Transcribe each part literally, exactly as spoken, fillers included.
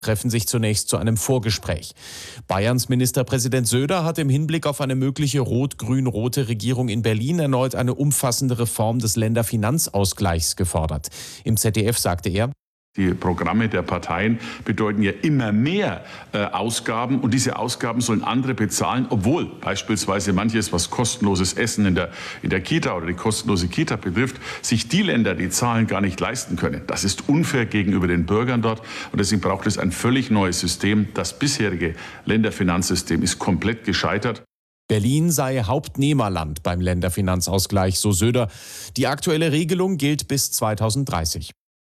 treffen sich zunächst zu einem Vorgespräch. Bayerns Ministerpräsident Söder hat im Hinblick auf eine mögliche rot-grün-rote Regierung in Berlin erneut eine umfassende Reform des Länderfinanzausgleichs gefordert. Im Z D F sagte er: Die Programme der Parteien bedeuten ja immer mehr äh, Ausgaben und diese Ausgaben sollen andere bezahlen, obwohl beispielsweise manches, was kostenloses Essen in der, in der Kita oder die kostenlose Kita betrifft, sich die Länder die Zahlen gar nicht leisten können. Das ist unfair gegenüber den Bürgern dort und deswegen braucht es ein völlig neues System. Das bisherige Länderfinanzsystem ist komplett gescheitert. Berlin sei Hauptnehmerland beim Länderfinanzausgleich, so Söder. Die aktuelle Regelung gilt bis zweitausenddreißig.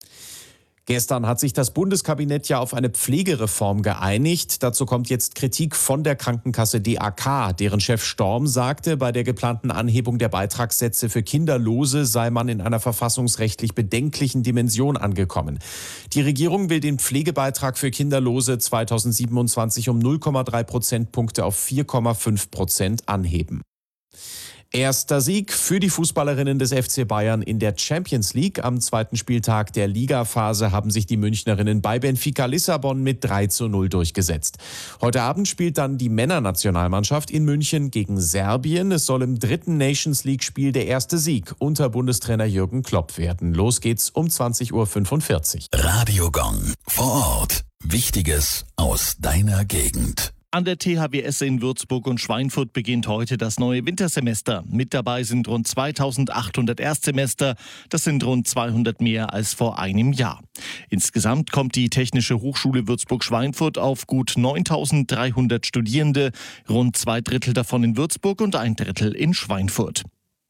Gestern hat sich das Bundeskabinett ja auf eine Pflegereform geeinigt. Dazu kommt jetzt Kritik von der Krankenkasse D A K. Deren Chef Storm sagte, bei der geplanten Anhebung der Beitragssätze für Kinderlose sei man in einer verfassungsrechtlich bedenklichen Dimension angekommen. Die Regierung will den Pflegebeitrag für Kinderlose zweitausendsiebenundzwanzig um null Komma drei Prozentpunkte auf vier Komma fünf Prozent anheben. Erster Sieg für die Fußballerinnen des F C Bayern in der Champions League. Am zweiten Spieltag der Ligaphase haben sich die Münchnerinnen bei Benfica Lissabon mit drei zu null durchgesetzt. Heute Abend spielt dann die Männernationalmannschaft in München gegen Serbien. Es soll im dritten Nations League-Spiel der erste Sieg unter Bundestrainer Jürgen Klopp werden. Los geht's um zwanzig Uhr fünfundvierzig. Radio Gong vor Ort. Wichtiges aus deiner Gegend. An der T H W S in Würzburg und Schweinfurt beginnt heute das neue Wintersemester. Mit dabei sind rund zweitausendachthundert Erstsemester. Das sind rund zweihundert mehr als vor einem Jahr. Insgesamt kommt die Technische Hochschule Würzburg-Schweinfurt auf gut neuntausenddreihundert Studierende, rund zwei Drittel davon in Würzburg und ein Drittel in Schweinfurt.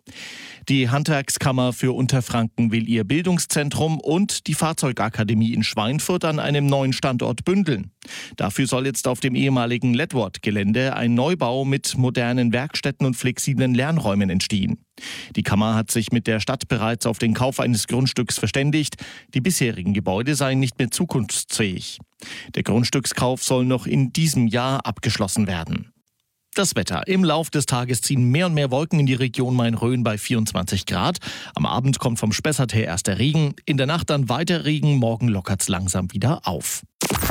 Die Handwerkskammer für Unterfranken will ihr Bildungszentrum und die Fahrzeugakademie in Schweinfurt an einem neuen Standort bündeln. Dafür soll jetzt auf dem ehemaligen Ledward-Gelände ein Neubau mit modernen Werkstätten und flexiblen Lernräumen entstehen. Die Kammer hat sich mit der Stadt bereits auf den Kauf eines Grundstücks verständigt. Die bisherigen Gebäude seien nicht mehr zukunftsfähig. Der Grundstückskauf soll noch in diesem Jahr abgeschlossen werden. Das Wetter. Im Lauf des Tages ziehen mehr und mehr Wolken in die Region Main-Rhön bei vierundzwanzig Grad. Am Abend kommt vom Spessart her erst der Regen. In der Nacht dann weiter Regen. Morgen lockert's langsam wieder auf.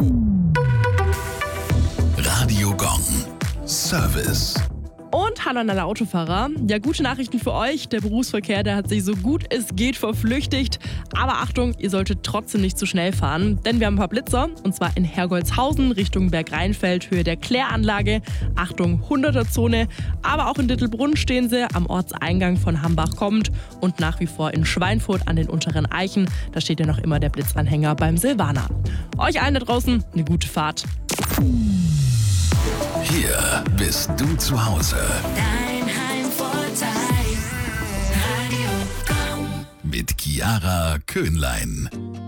Radio Gong. Service. Und hallo an alle Autofahrer. Ja, gute Nachrichten für euch. Der Berufsverkehr, der hat sich so gut es geht verflüchtigt. Aber Achtung, ihr solltet trotzdem nicht zu schnell fahren. Denn wir haben ein paar Blitzer. Und zwar in Hergoltshausen Richtung Bergrheinfeld, Höhe der Kläranlage. Achtung, hunderter-Zone. Aber auch in Dittelbrunn stehen sie am Ortseingang von Hambach kommt. Und nach wie vor in Schweinfurt an den unteren Eichen. Da steht ja noch immer der Blitzanhänger beim Silvaner. Euch allen da draußen eine gute Fahrt. Hier bist du zu Hause. Dein Heimvorteil. Radio Gong. Mit Chiara Köhnlein.